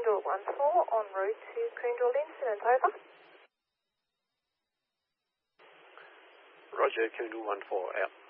Koondal 14 en route to Koondal incident, over. Roger, Koondal 14 out.